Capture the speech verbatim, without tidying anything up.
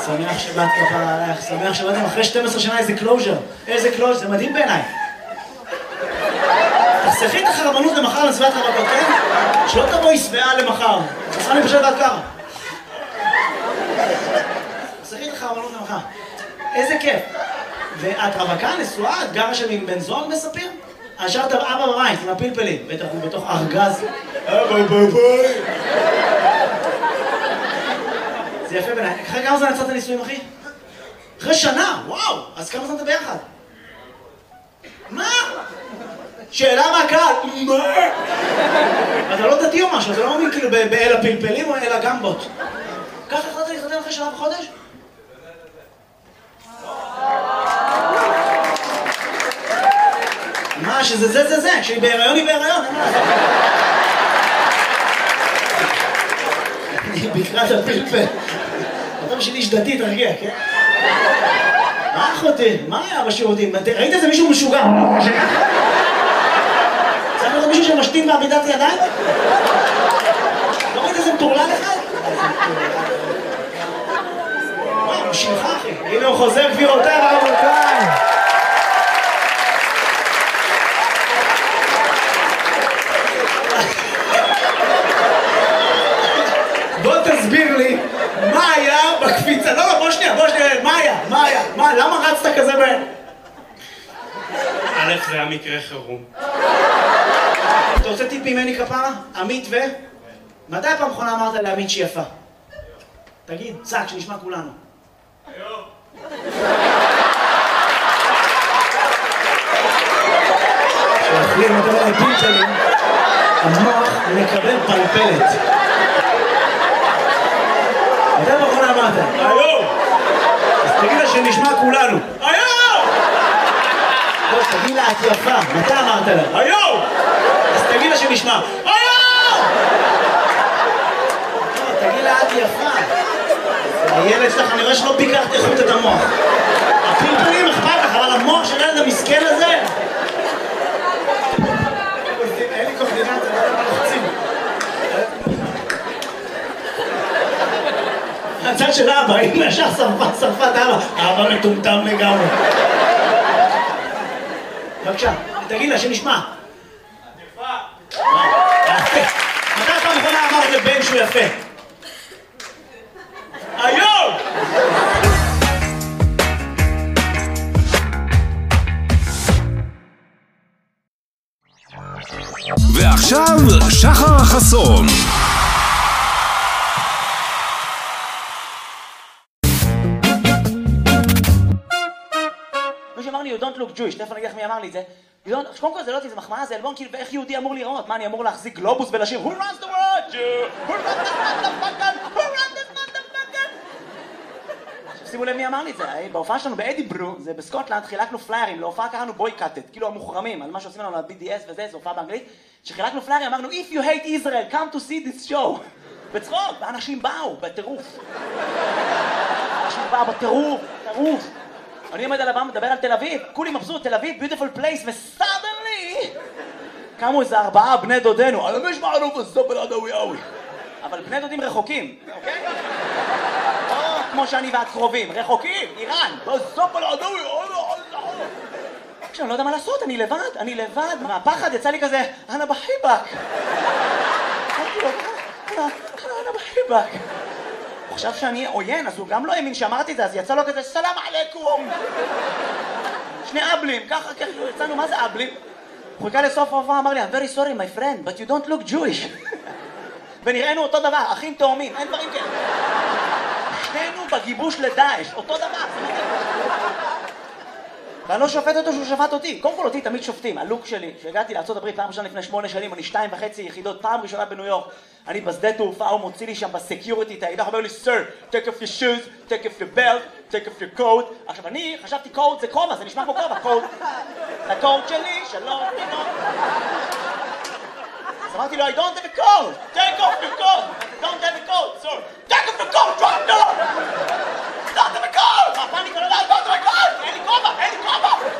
שמח שבאת כפרה עלייך, שמח שבאתם אחרי שתים עשרה שנה איזה קלוז'ר. איזה קלוז'ר, זה מדהים בעיניי. תחסכי את החרמנות למחר לסביבת רווקות, כן? שלא תבואי שבעה למחר. תחסכי לי פשוט עד ככה. תחסכי את החרמנות למחר. איזה כיף. ואת רווקה, נשואה, את גרה שם עם בן זוג מספיר? השארת אבא בבית עם הפלפלים, בטח הוא בתוך ארגז. אבא בבית. זה יפה בעיניי. אחרי כמה זמן יצאת נישואים, אחי? אחרי שנה, וואו! אז כמה זמן אתה ביחד? מה? שאלה מהקהל, מה? אתה לא דתי או משהו, אתה לא מאמין כאילו באל הפלפלים או אל הגמבות. ככה החלטת להתחתן אחרי שנה וחודש? מה, שזה זה זה זה, שהיא בהיריון היא בהיריון, אין מה לעשות. אני בקרת הפלפל. אתה בשביל איש דתי, תרגיע, כן? מה אחותי? מה היה בשירותים? ראית איזה מישהו משוגע? צריך לראות מישהו שמשתין בעמידת ידיים? לא ראית איזה מטורלל אחד? וואי, הוא שלך, אחי. הנה הוא חוזר גבירותיו, רבותיי. בוא תסביר לי מה היה בקפיצה. לא, לא, בוא שנייה, בוא שנייה. מה היה? מה היה? מה? למה רצת כזה בהם? א', זה היה מקרה חירום. אתה רוצה טיפ ממני כפרה? עמית ו... מתי הפעם האחרונה אמרת לעמית שהיא יפה? תגיד, צק, שנשמע כולנו. היום. כשאוכלים את הלפים שלי, המוח מקבל פלפלת. מתי הפעם האחרונה אמרת? היום! אז תגיד לה שנשמע כולנו. היום! לא, תגיד לה, את יפה. מתי אמרת לה? היום! אז תגיד לה שנשמע. היום! לא, תגיד לה, את יפה. הילד שלך, אני רואה שלא ביקרת איכות את המוח. הפלפלים אכפת לך, אבל המוח של הילד המסכן הזה... אין לי קורדינציה, לא לוחצים. הצד של אבא, הנה ישר שרפת, שרפת אבא. אבא מטומטם לגמרי. בבקשה, תגיד לה שנשמע. יפה. מתי פעם אחרונה אמרת לבן שהוא יפה? היום! ועכשיו שחר חסון. מי שאמר לי, you don't look Jewish, תכף אני אגיד לך מי אמר לי את זה. קודם כל זה לא אותי, זה מחמאה, זה אלבום, כאילו, ואיך יהודי אמור לראות? מה, אני אמור להחזיק גלובוס ולשיר Who runs the world? Jew! Who runs the motherfucker? Who runs the motherfucker? עכשיו שימו לב מי אמר לי את זה, בהופעה שלנו באדיברו, זה בסקוטלנד, חילקנו פליירים, להופעה קראנו בויקאטד, כאילו המוחרמים, על מה שעושים לנו ל-בי די אס וזה, זו הופעה באנגלית, שחילקנו פליירים, אמרנו If you hate Israel, come to see this show. בצחוק, ואנשים באו, בטירוף. אנשים באו בטירוף, טירוף. אני עומד על הבמה, מדבר על תל אביב, כולי מבסוט, תל אביב, beautiful place, וסדנלי קמו איזה ארבעה בני דודנו, על המש מערוף הסופל עדווי אווי. אבל בני דודים רחוקים, אוקיי? או כמו שאני ואת קרובים, רחוקים, איראן, בסופל עדווי אווי. עכשיו, אני לא יודע מה לעשות, אני לבד, אני לבד, מהפחד יצא לי כזה, אנה בחיבק. אמרתי לו, אנה, אנה בחיבק. הוא חשב שאני עוין, אז הוא גם לא האמין שאמרתי את זה, אז יצא לו כזה, סלאם עליכום! שני אבלים, ככה, ככה, יצאנו, מה זה אבלים? הוא חיכה לסוף ההופעה, אמר לי, I'm very sorry my friend, but you don't look Jewish. ונראינו אותו דבר, אחים תאומים, אין דברים כאלה. שנינו בגיבוש לדאעש, אותו דבר. ואני לא שופט אותו שהוא שפט אותי. קודם כל אותי תמיד שופטים. הלוק שלי, שהגעתי לארצות הברית פעם ראשונה לפני שמונה שנים, אני שתיים וחצי יחידות, פעם ראשונה בניו יורק. אני בשדה תעופה, הוא מוציא לי שם בסקיוריטי את היחידה, הוא אומר לי, Sir, take off your shoes, take off your belt, take off your coat. עכשיו אני חשבתי coat זה כובע, זה נשמע כמו כובע, coat. זה coat שלי, שלום, פינות. אז אמרתי לו, I don't have a coat, take off your coat. I don't have a coat, sir. take off your coat, drop down. I don't have a coat. מה, פאניקה, לא, I don't have a coat. אין לי כובע, אין לי כובע.